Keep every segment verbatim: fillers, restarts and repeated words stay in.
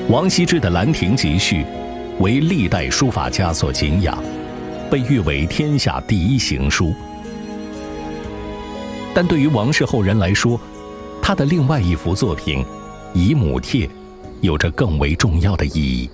王羲之的《兰亭集序》为历代书法家所敬仰，被誉为天下第一行书。但对于王氏后人来说，他的另外一幅作品《姨母帖》有着更为重要的意义。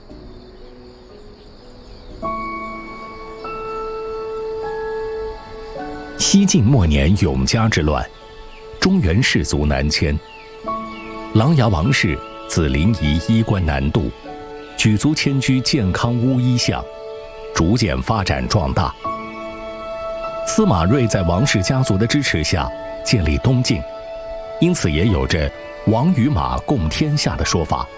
西晋末年永嘉之乱，中原士族南迁，琅琊王氏自临沂衣冠南渡，举族迁居建康乌衣巷，逐渐发展壮大。司马睿在王氏家族的支持下建立东晋，因此也有着王与马共天下的说法。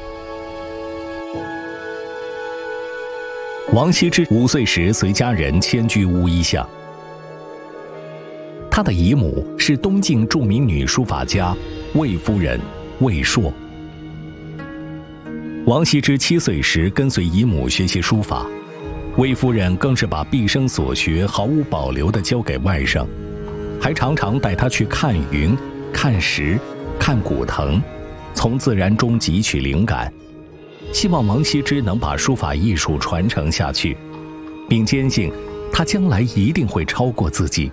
王羲之五岁时随家人迁居乌衣巷，他的姨母是东晋著名女书法家魏夫人魏硕。王羲之七岁时跟随姨母学习书法，魏夫人更是把毕生所学毫无保留地交给外甥，还常常带他去看云、看石、看古藤，从自然中汲取灵感，希望王羲之能把书法艺术传承下去，并坚信他将来一定会超过自己。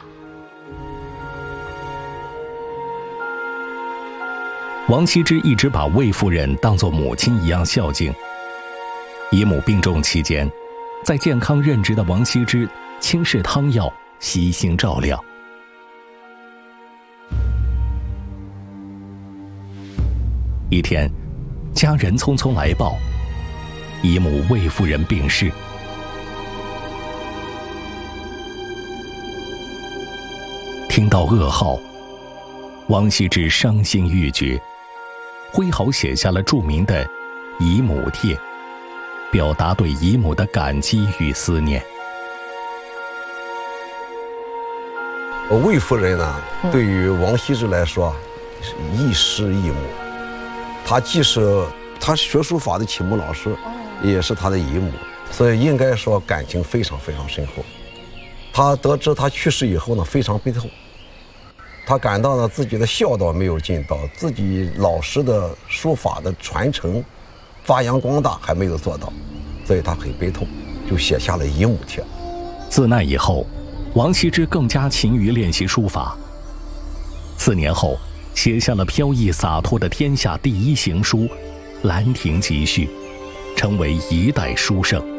王羲之一直把魏夫人当作母亲一样孝敬。姨母病重期间，在健康任职的王羲之轻视汤药，悉心照料。一天，家人匆匆来报，姨母魏夫人病逝。听到噩耗，王羲之伤心欲绝，挥毫写下了著名的《姨母帖》，表达对姨母的感激与思念。 魏夫人呢，对于王羲之来说是亦师亦母，她既是他学书法的启蒙老师，也是他的姨母，所以应该说感情非常非常深厚。他得知他去世以后呢，非常悲痛，他感到呢自己的孝道没有尽到，自己老师的书法的传承发扬光大还没有做到，所以他很悲痛，就写下了《姨母帖》。 自那以后，王羲之更加勤于练习书法。四年后，写下了飘逸洒脱的天下第一行书《兰亭集序》，成为一代书圣。